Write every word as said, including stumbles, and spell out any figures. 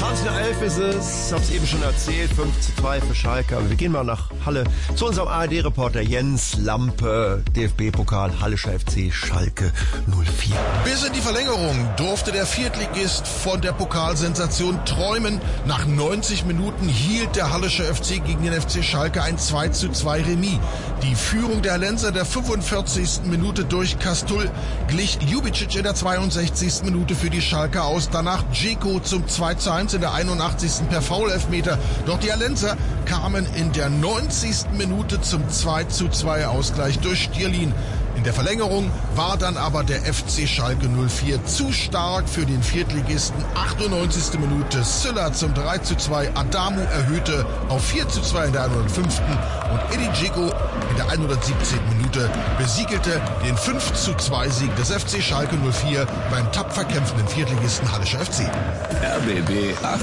zwanzig nach elf ist es, ich hab's eben schon erzählt, fünf zu zwei für Schalke. Aber wir gehen mal nach Halle zu unserem A R D-Reporter Jens Lampe, D F B-Pokal, Hallischer F C, Schalke null vier. Bis in die Verlängerung durfte der Viertligist von der Pokalsensation träumen. Nach neunzig Minuten hielt der Hallische F C gegen den F C Schalke ein zwei zu zwei Remis. Die Führung der Hallenser in der fünfundvierzigsten Minute durch Kastul glich Ljubicic in der zweiundsechzigsten Minute für die Schalke aus. Danach Dzeko zum zwei zu eins in der einundachtzigsten per Foul-Elfmeter. Doch die Hallenser kamen in der neunzigsten Minute zum zwei zu zwei Ausgleich durch Stierlin. In der Verlängerung war dann aber der F C Schalke null vier zu stark für den Viertligisten. achtundneunzigste Minute Sylla zum drei zu zwei. Adamu erhöhte auf vier zu zwei in der hundertfünften und Edin Dzeko in der hundertsiebzehnten Minute besiegelte den fünf zu zwei Sieg des F C Schalke null vier beim tapfer kämpfenden Viertligisten Hallischer F C. R B B